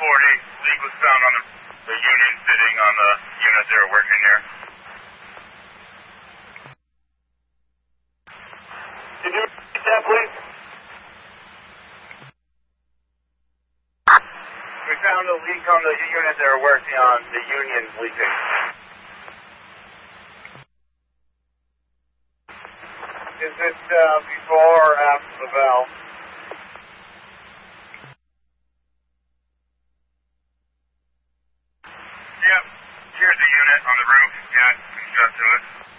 Leak was found on the union sitting on the unit they were working here. Can you repeat that, please? We found a leak on the unit they were working on, the union leaking. Is it before or after the valve? Yep. Here's the unit on the roof. Yeah, can you to it?